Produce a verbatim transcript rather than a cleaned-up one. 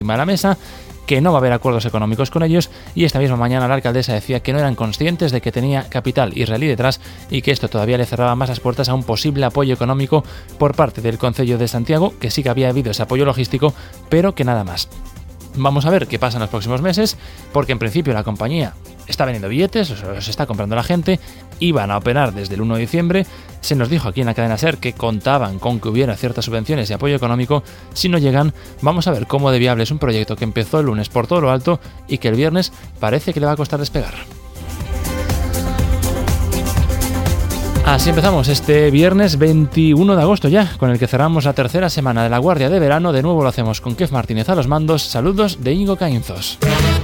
a la mesa, que no va a haber acuerdos económicos con ellos, y esta misma mañana la alcaldesa decía que no eran conscientes de que tenía capital israelí detrás y que esto todavía le cerraba más las puertas a un posible apoyo económico por parte del Concello de Santiago, que sí que había habido ese apoyo logístico, pero que nada más. Vamos a ver qué pasa en los próximos meses, porque en principio la compañía está vendiendo billetes, los está comprando la gente, iban a operar desde el uno de diciembre, se nos dijo aquí en la cadena SER que contaban con que hubiera ciertas subvenciones y apoyo económico. Si no llegan, vamos a ver cómo de viable es un proyecto que empezó el lunes por todo lo alto y que el viernes parece que le va a costar despegar. Así empezamos este viernes veintiuno de agosto ya, con el que cerramos la tercera semana de la Guardia de Verano. De nuevo lo hacemos con Kev Martínez a los mandos. Saludos de Íñigo Caínzos.